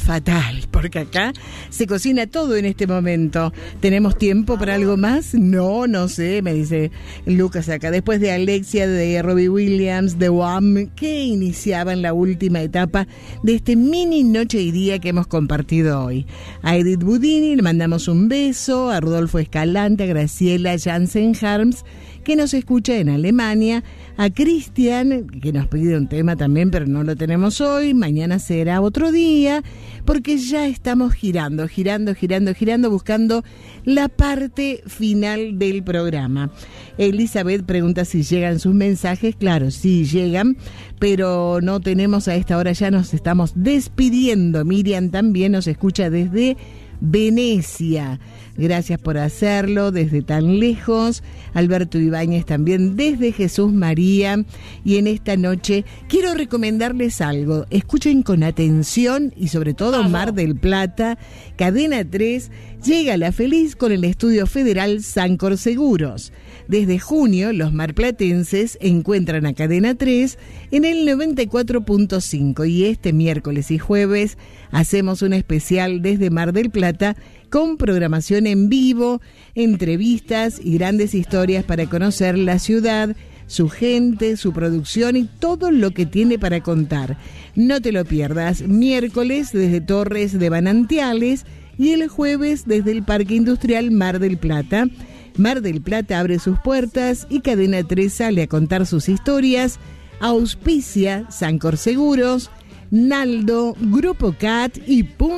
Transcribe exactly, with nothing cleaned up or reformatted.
fatal, porque acá se cocina todo en este momento. ¿Tenemos tiempo para algo más? No, no sé, me dice Lucas acá. Después de Alexia, de Robbie Williams, de Wham, que iniciaban la última etapa de este mini noche y día que hemos compartido hoy. A Edith Budini le mandamos un beso, a Rodolfo Escalante, a Graciela Jansen Harms, que nos escucha en Alemania, a Cristian, que nos pide un tema también, pero no lo tenemos hoy, mañana será otro día, porque ya estamos girando, girando, girando, girando, buscando la parte final del programa. Elizabeth pregunta si llegan sus mensajes. Claro, sí llegan, pero no tenemos a esta hora, ya nos estamos despidiendo. Miriam también nos escucha desde Venecia. Gracias por hacerlo desde tan lejos. Alberto Ibáñez también desde Jesús María. Y en esta noche quiero recomendarles algo. Escuchen con atención y sobre todo Mar del Plata. Cadena tres llega a La Feliz con el estudio federal Sancor Seguros. Desde junio los marplatenses encuentran a Cadena tres en el noventa y cuatro punto cinco y este miércoles y jueves hacemos un especial desde Mar del Plata con programación en vivo, entrevistas y grandes historias para conocer la ciudad, su gente, su producción y todo lo que tiene para contar. No te lo pierdas, miércoles desde Torres de Banantiales y el jueves desde el Parque Industrial Mar del Plata. Mar del Plata abre sus puertas y Cadena tres sale a contar sus historias. Auspicia Sancor Seguros, Naldo, Grupo Cat y Punto.